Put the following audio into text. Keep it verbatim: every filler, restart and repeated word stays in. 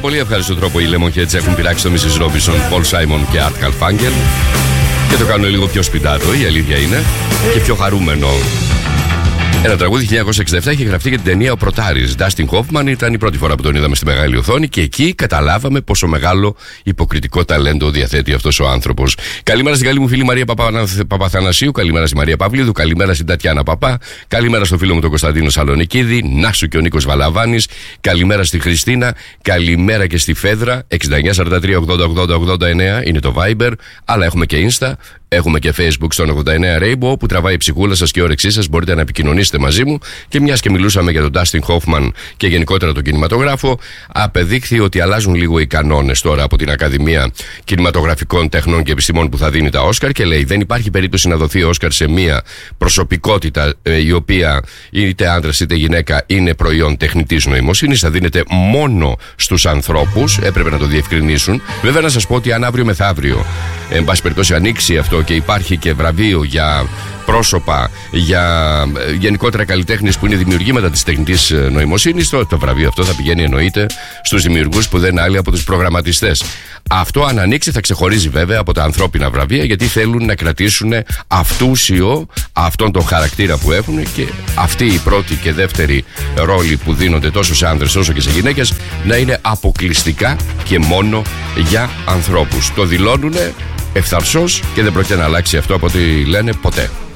πολύ ευχάριστο τρόπο οι Lemonheads έχουν πειράξει το μίσις Robinson, Paul Simon και Art Garfunkel και το κάνουν λίγο πιο σπιτάτο, η αλήθεια είναι, και πιο χαρούμενο. Ένα τραγούδι χίλια εννιακόσια εξήντα επτά είχε γραφτεί για την ταινία Ο Πρωτάρης. Dustin Hoffman ήταν η πρώτη φορά που τον είδαμε στη μεγάλη οθόνη και εκεί καταλάβαμε πόσο μεγάλο υποκριτικό ταλέντο διαθέτει αυτός ο άνθρωπος. Καλημέρα στην καλή μου φίλη Μαρία Παπαθανασίου, καλημέρα στη Μαρία Παυλίδου, καλημέρα στην Τατιάνα Παπά, καλημέρα στο φίλο μου τον Κωνσταντίνο Σαλονικίδη, να σου και ο Νίκος Βαλαβάνης, καλημέρα στη Χριστίνα, καλημέρα και στη Φέδρα. εξήντα εννιά σαράντα τρία ογδόντα ογδόντα ογδόντα εννέα είναι το Viber, αλλά έχουμε και Insta. Έχουμε και Facebook στον ογδόντα εννέα Rainbow που τραβάει η ψυχούλα σας και η όρεξή σας. Μπορείτε να επικοινωνήσετε μαζί μου. Και μιας και μιλούσαμε για τον Dustin Hoffman και γενικότερα τον κινηματογράφο, απεδείχθη ότι αλλάζουν λίγο οι κανόνες τώρα από την Ακαδημία Κινηματογραφικών Τεχνών και Επιστημών που θα δίνει τα Όσκαρ και λέει: δεν υπάρχει περίπτωση να δοθεί Όσκαρ σε μια προσωπικότητα ε, η οποία είτε άντρας είτε γυναίκα είναι προϊόν τεχνητής νοημοσύνης. Θα δίνεται μόνο στους ανθρώπους. Έπρεπε να το διευκρινίσουν. Βέβαια, να σας πω ότι αν αύριο μεθαύριο, εν πάση περιπτώσει, ανοίξει αυτό και υπάρχει και βραβείο για πρόσωπα, για γενικότερα καλλιτέχνες που είναι δημιουργήματα της τεχνητής νοημοσύνης, το, το βραβείο αυτό θα πηγαίνει εννοείται στους δημιουργούς που δεν είναι άλλοι από τους προγραμματιστές. Αυτό αν ανοίξει θα ξεχωρίζει βέβαια από τα ανθρώπινα βραβεία, γιατί θέλουν να κρατήσουν αυτούσιο αυτόν τον χαρακτήρα που έχουν και αυτή η πρώτη και δεύτερη ρόλη που δίνονται τόσο σε άνδρες όσο και σε γυναίκες να είναι αποκλειστικά και μόνο για ανθρώπους. Το δηλώνουν ευθαρσώς και δεν πρόκειται να αλλάξει αυτό από ό,τι λένε ποτέ.